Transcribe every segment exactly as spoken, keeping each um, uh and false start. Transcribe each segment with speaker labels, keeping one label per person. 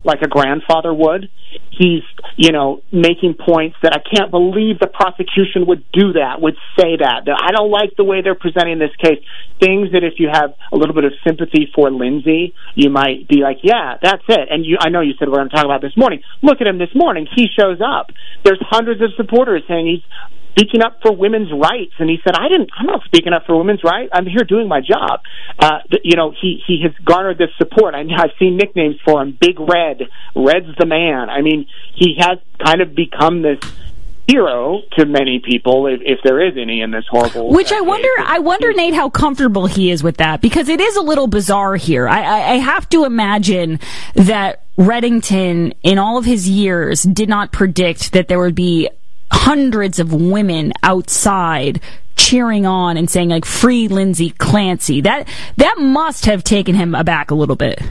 Speaker 1: like a grandfather would. He's, you know, making points that I can't believe the prosecution would do that, would say that. I don't like the way they're presenting this case. Things that if you have a little bit of sympathy for Lindsay, you might be like, yeah, that's it. And you, I know you said we're going to talk about this morning. Look at him this morning. He shows up. There's hundreds of supporters saying he's speaking up for women's rights, and he said, I didn't, I'm not speaking up for women's rights. I'm here doing my job. Uh, you know, he, he has garnered this support. I, I've seen nicknames for him, Big Red, Red's the man. I mean, he has kind of become this hero to many people, if, if there is any in this horrible.
Speaker 2: Which I wonder, I wonder, Nate, how comfortable he is with that, because it is a little bizarre here. I, I, I have to imagine that Reddington, in all of his years, did not predict that there would be hundreds of women outside cheering on and saying, like, free Lindsay Clancy. That that must have taken him aback a little bit.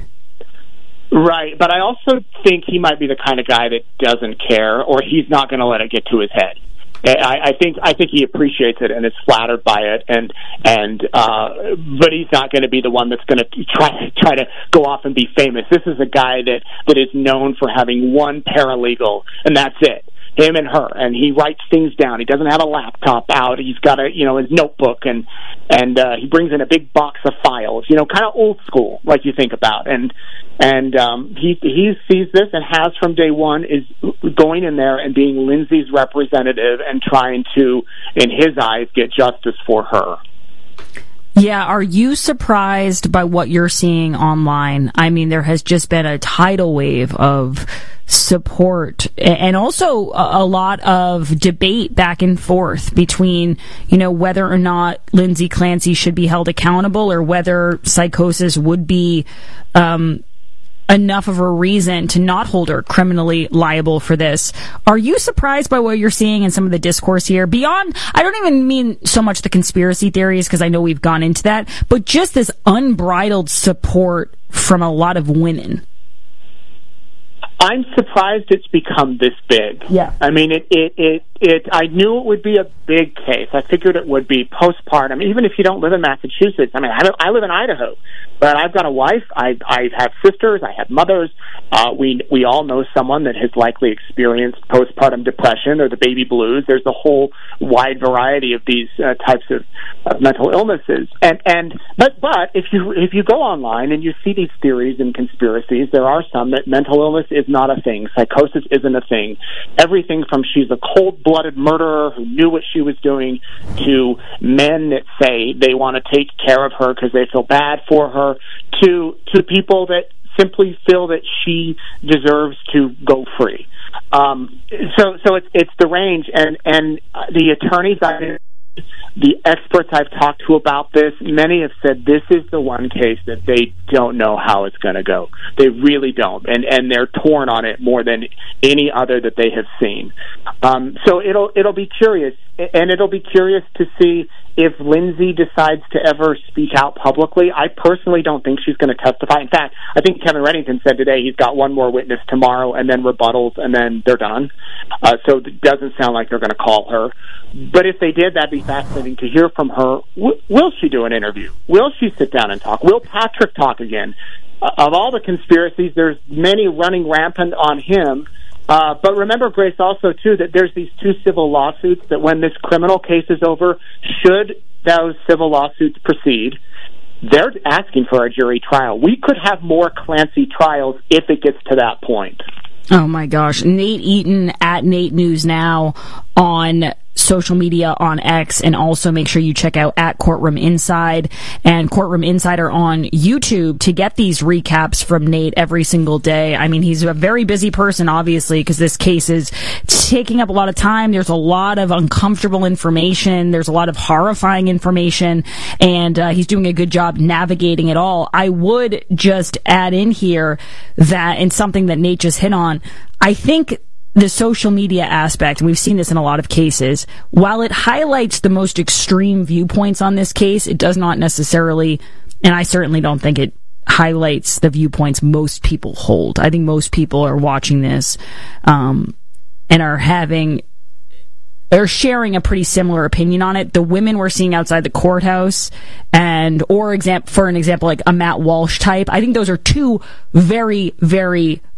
Speaker 1: Right, but I also think he might be the kind of guy that doesn't care, or he's not going to let it get to his head. I, I think I think he appreciates it and is flattered by it, and and uh, but he's not going to be the one that's going to try try to go off and be famous. This is a guy that that is known for having one paralegal, and that's it. Him and her, and he writes things down. He doesn't have a laptop out. He's got a, you know, his notebook, and and uh, he brings in a big box of files. You know, kind of old school, like you think about. And and um, he he sees this and has from day one, is going in there and being Lindsay's representative and trying to, in his eyes, get justice for her.
Speaker 2: Yeah, are you surprised by what you're seeing online? I mean, there has just been a tidal wave of support and also a lot of debate back and forth between, you know, whether or not Lindsay Clancy should be held accountable or whether psychosis would be um, enough of a reason to not hold her criminally liable for this. Are you surprised by what you're seeing in some of the discourse here? Beyond, I don't even mean so much the conspiracy theories, because I know we've gone into that, but just this unbridled support from a lot of women.
Speaker 1: I'm surprised it's become this big.
Speaker 2: Yeah.
Speaker 1: I mean, it, it, it, it, I knew it would be a big case. I figured it would be postpartum. Even if you don't live in Massachusetts, I mean, I, don't, I live in Idaho, but I've got a wife. I, I have sisters. I have mothers. Uh, we, we all know someone that has likely experienced postpartum depression or the baby blues. There's a whole wide variety of these uh, types of, of mental illnesses. And, and, but, but if you, if you go online and you see these theories and conspiracies, there are some that mental illness is not a thing. Psychosis isn't a thing. Everything from she's a cold-blooded murderer who knew what she was doing to men that say they want to take care of her because they feel bad for her to to people that simply feel that she deserves to go free. Um, so so it's it's the range, and, and the attorneys I the experts I've talked to about this, many have said this is the one case that they don't know how it's going to go. They really don't, and and they're torn on it more than any other that they have seen. Um, so it'll it'll be curious, and it'll be curious to see if Lindsay decides to ever speak out publicly. I personally don't think she's going to testify. In fact, I think Kevin Reddington said today he's got one more witness tomorrow, and then rebuttals, and then they're done. Uh, so it doesn't sound like they're going to call her. But if they did, that'd be fascinating to hear from her. W- will she do an interview? Will she sit down and talk? Will Patrick talk again? Uh, of all the conspiracies, there's many running rampant on him. Uh, but remember, Grace, also, too, that there's these two civil lawsuits that when this criminal case is over, should those civil lawsuits proceed, they're asking for a jury trial. We could have more Clancy trials if it gets to that point.
Speaker 2: Oh, my gosh. Nate Eaton at Nate News Now on social media, on X, and also make sure you check out at Courtroom Inside and Courtroom Insider on YouTube to get these recaps from Nate every single day. I mean, he's a very busy person, obviously, because this case is taking up a lot of time. There's a lot of uncomfortable information. There's a lot of horrifying information, and uh, he's doing a good job navigating it all. I would just add in here that, and something that Nate just hit on, I think the social media aspect, and we've seen this in a lot of cases, while it highlights the most extreme viewpoints on this case, it does not necessarily, and I certainly don't think it highlights the viewpoints most people hold. I think most people are watching this um, and are having, are sharing a pretty similar opinion on it. The women we're seeing outside the courthouse, and or example for an example like a Matt Walsh type, I think those are two very, very